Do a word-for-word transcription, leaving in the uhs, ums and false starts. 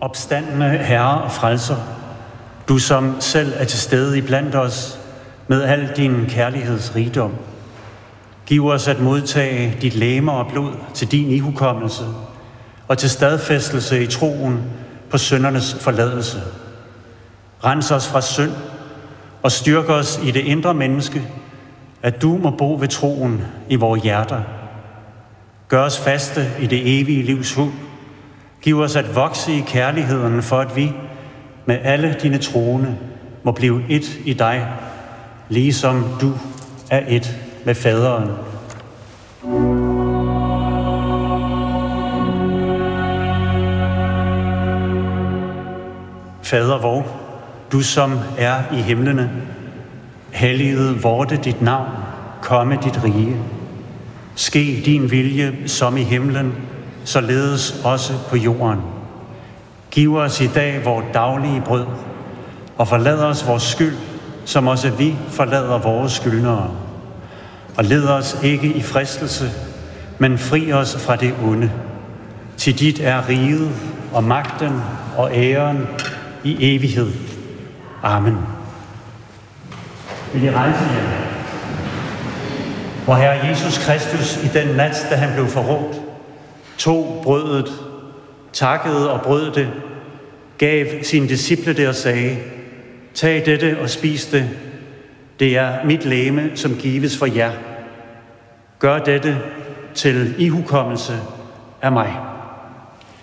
Opstandne Herre og Frelser, du som selv er til stede iblandt os med al din kærlighedsrigdom. Giv os at modtage dit legeme og blod til din ihukommelse og til stadfæstelse i troen på syndernes forladelse. Rens os fra synd og styrk os i det indre menneske, at du må bo ved troen i vores hjerter. Gør os faste i det evige livs håb. Giv os at vokse i kærligheden, for at vi med alle dine troende må blive ét i dig, ligesom du er ét med faderen. Fader vor, du som er i himlene, helliget vorte dit navn, komme dit rige. Ske din vilje som i himlen, således også på jorden. Giv os i dag vores daglige brød, og forlad os vores skyld, som også vi forlader vores skyldnere. Og led os ikke i fristelse, men fri os fra det onde. Til dit er riget og magten og æren i evighed. Amen. Vil I rejse jer? Vor Herre Jesus Kristus i den nat, da han blev forrådt, tog brødet, takkede og brød det, gav sine disciple det og sagde: tag dette og spis det. Det er mit legeme, som gives for jer. Gør dette til ihukommelse af mig.